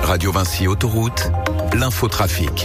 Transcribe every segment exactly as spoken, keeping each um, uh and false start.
Radio Vinci Autoroute, l'infotrafic.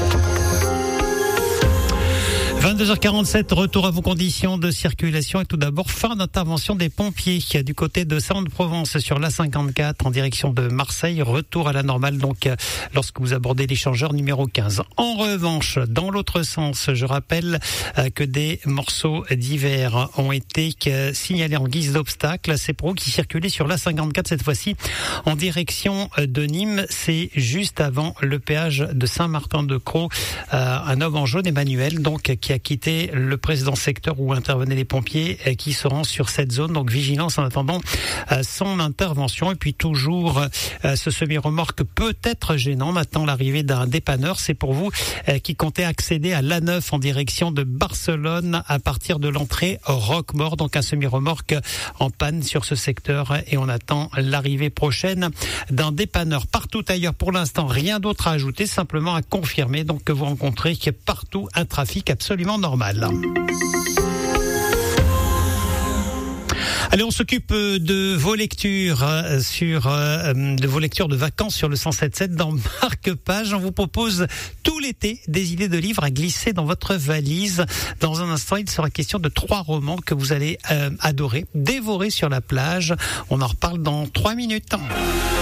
vingt-deux heures quarante-sept, retour à vos conditions de circulation et tout d'abord fin d'intervention des pompiers du côté de Salon-de-Provence sur l'A cinquante-quatre en direction de Marseille. Retour à la normale donc lorsque vous abordez l'échangeur numéro quinze. En revanche, dans l'autre sens, je rappelle que des morceaux divers ont été signalés en guise d'obstacle. C'est pour vous qui circulez sur l'A cinquante-quatre cette fois-ci en direction de Nîmes. C'est juste avant le péage de Saint-Martin-de-Crau. Un homme en jaune, Emmanuel, donc qui a quitté le précédent secteur où intervenaient les pompiers qui se rendent sur cette zone. Donc vigilance en attendant son intervention. Et puis toujours ce semi-remorque peut être gênant. Maintenant l'arrivée d'un dépanneur. C'est pour vous qui comptez accéder à l'A neuf en direction de Barcelone à partir de l'entrée Roquemort. Donc un semi-remorque en panne sur ce secteur et on attend l'arrivée prochaine d'un dépanneur. Partout ailleurs pour l'instant rien d'autre à ajouter, simplement à confirmer donc que vous rencontrez qu'il y a partout un trafic absolument normal. Allez, on s'occupe de vos lectures sur de vos lectures de vacances sur le cent sept sept dans Marque-Page. On vous propose tout l'été des idées de livres à glisser dans votre valise. Dans un instant, il sera question de trois romans que vous allez euh, adorer, dévorer sur la plage. On en reparle dans trois minutes.